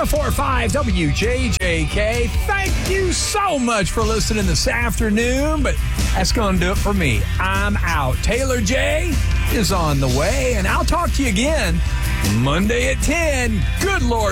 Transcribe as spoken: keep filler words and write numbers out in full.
oh four point five W J J K. Thank you so much for listening this afternoon, but that's going to do it for me. I'm out. Taylor J is on the way, and I'll talk to you again Monday at ten. Good Lord.